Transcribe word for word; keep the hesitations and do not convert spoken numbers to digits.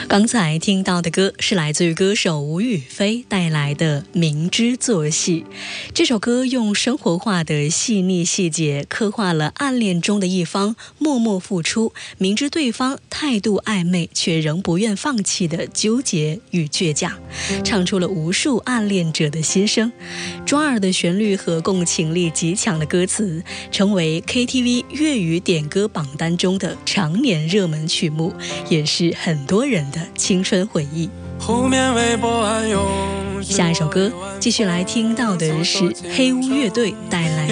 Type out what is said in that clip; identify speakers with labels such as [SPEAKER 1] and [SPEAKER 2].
[SPEAKER 1] 刚才听到的歌是来自于歌手吴雨霏带来的《明知作戏》。这首歌用生活化的细腻细节刻画了暗恋中的一方默默付出，明知对方态度暧昧却仍不愿放弃的纠结与倔强，唱出了无数暗恋者的心声。抓耳的旋律和共情力极强的歌词，成为 K T V 粤语点歌榜单中的常年热门曲目，也是很多人的青春回忆。下一首歌继续来听到的是黑屋乐队带来